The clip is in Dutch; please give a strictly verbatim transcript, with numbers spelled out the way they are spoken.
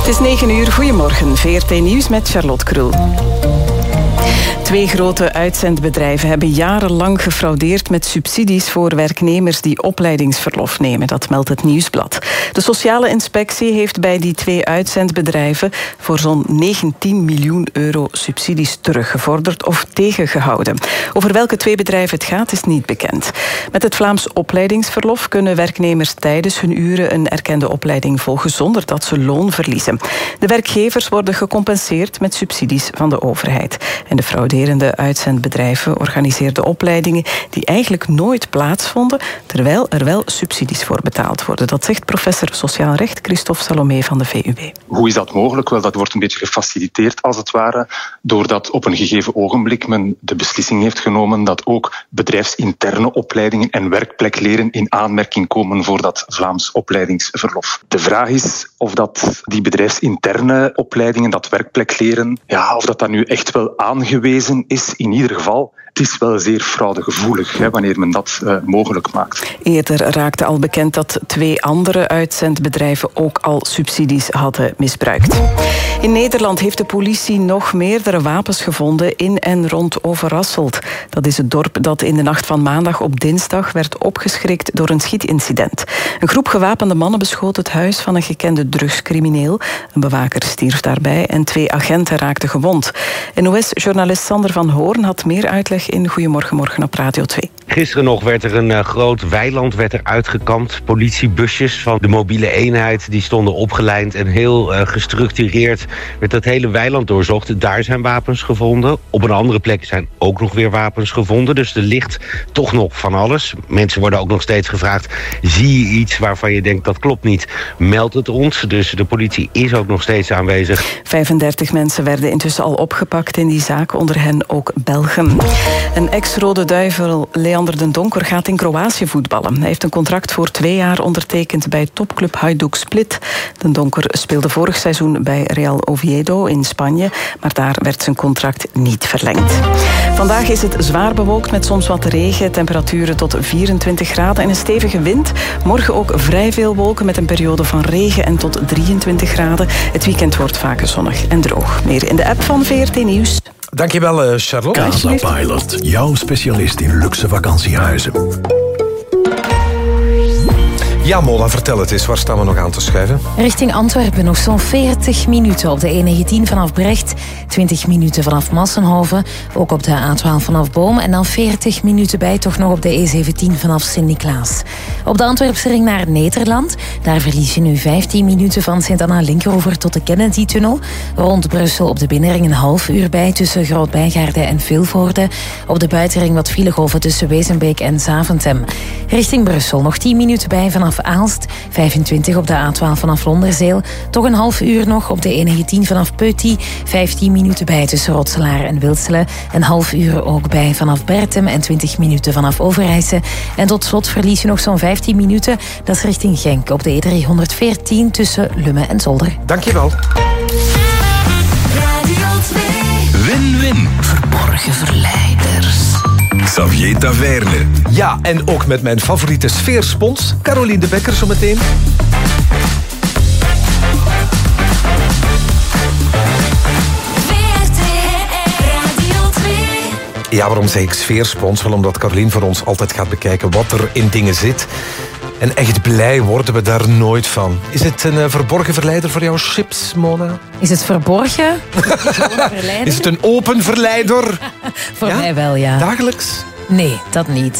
Het is negen uur, goedemorgen. V R T Nieuws met Charlotte Krul. Twee grote uitzendbedrijven hebben jarenlang gefraudeerd met subsidies voor werknemers die opleidingsverlof nemen. Dat meldt het Nieuwsblad. De sociale inspectie heeft bij die twee uitzendbedrijven voor zo'n negentien miljoen euro subsidies teruggevorderd of tegengehouden. Over welke twee bedrijven het gaat is niet bekend. Met het Vlaams opleidingsverlof kunnen werknemers tijdens hun uren een erkende opleiding volgen zonder dat ze loon verliezen. De werkgevers worden gecompenseerd met subsidies van de overheid. En de frauderende uitzendbedrijven organiseerden opleidingen die eigenlijk nooit plaatsvonden, terwijl er wel subsidies voor betaald worden. Dat zegt professor Sociaal Recht Christophe Salomé van de V U B. Hoe is dat mogelijk? Wel, dat wordt een beetje gefaciliteerd, als het ware, doordat op een gegeven ogenblik men de beslissing heeft genomen dat ook bedrijfsinterne opleidingen en werkplekleren in aanmerking komen voor dat Vlaams opleidingsverlof. De vraag is of dat die bedrijfsinterne opleidingen, dat werkplekleren, ja, of dat dat nu echt wel aangewezen is. In ieder geval, het is wel zeer fraudegevoelig hè, wanneer men dat uh, mogelijk maakt. Eerder raakte al bekend dat twee andere uitzendbedrijven ook al subsidies hadden misbruikt. In Nederland heeft de politie nog meerdere wapens gevonden in en rond Overasselt. Dat is het dorp dat in de nacht van maandag op dinsdag werd opgeschrikt door een schietincident. Een groep gewapende mannen beschoot het huis van een gekende drugscrimineel. Een bewaker stierf daarbij en twee agenten raakten gewond. N O S-journalist Sander van Hoorn had meer uitleg in Goedemorgen Morgen op Radio twee. Gisteren nog werd er een uh, groot weiland werd er uitgekampt. Politiebusjes van de mobiele eenheid die stonden opgelijnd en heel uh, gestructureerd werd dat hele weiland doorzocht. Daar zijn wapens gevonden. Op een andere plek zijn ook nog weer wapens gevonden. Dus er ligt toch nog van alles. Mensen worden ook nog steeds gevraagd, zie je iets waarvan je denkt dat klopt niet? Meld het ons. Dus de politie is ook nog steeds aanwezig. vijfendertig mensen werden intussen al opgepakt in die zaak, onder hen ook Belgen. Een ex-Rode Duivel, Leander den Donker, gaat in Kroatië voetballen. Hij heeft een contract voor twee jaar ondertekend bij topclub Hajduk Split. Den Donker speelde vorig seizoen bij Real Oviedo in Spanje, maar daar werd zijn contract niet verlengd. Vandaag is het zwaar bewolkt met soms wat regen, temperaturen tot vierentwintig graden en een stevige wind. Morgen ook vrij veel wolken met een periode van regen en tot drieëntwintig graden. Het weekend wordt vaker zonnig en droog. Meer in de app van V R T Nieuws. Dankjewel, Charlotte. Casa Pilot, jouw specialist in luxe vakantiehuizen. Ja, Mona, vertel het eens. Waar staan we nog aan te schuiven? Richting Antwerpen nog zo'n veertig minuten op de E negentien vanaf Brecht. twintig minuten vanaf Massenhoven. Ook op de A twaalf vanaf Boom. En dan veertig minuten bij toch nog op de E zeventien vanaf Sint-Niklaas. Op de Antwerpse ring naar Nederland. Daar verlies je nu vijftien minuten van Sint-Anna-Linkeroever tot de Kennedy-tunnel. Rond Brussel op de binnenring een half uur bij tussen Groot-Bijgaarde en Vilvoorde. Op de buitenring wat filegolven tussen Wezenbeek en Zaventem. Richting Brussel nog tien minuten bij vanaf Aalst, vijfentwintig op de A twaalf vanaf Londerzeel. Toch een half uur nog op de E negentien vanaf Peuty. vijftien minuten bij tussen Rotselaar en Wilselen. Een half uur ook bij vanaf Bertem en twintig minuten vanaf Overijse. En tot slot verlies je nog zo'n vijftien minuten. Dat is richting Genk op de E driehonderdveertien tussen Lummen en Zolder. Dankjewel. Win-win. Verborgen verleiders. Xavier Taverne. Ja, en ook met mijn favoriete sfeerspons, Caroline de Bekker zometeen. Ja, waarom zeg ik sfeerspons? Wel omdat Caroline voor ons altijd gaat bekijken wat er in dingen zit. En echt blij worden we daar nooit van. Is het een uh, verborgen verleider voor jouw chips, Mona? Is het verborgen? Is het een open verleider? Voor ja? mij wel, ja. Dagelijks? Nee, dat niet.